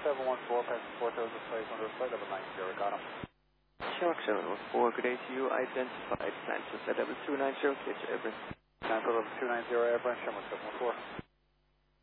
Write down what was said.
714, passing 4,000 display, window display, level 90, got him. Shark 714, good day to you, identified, Sanchez at level 290, catch everything. Cancel level 290, Airburn, Sherman 714.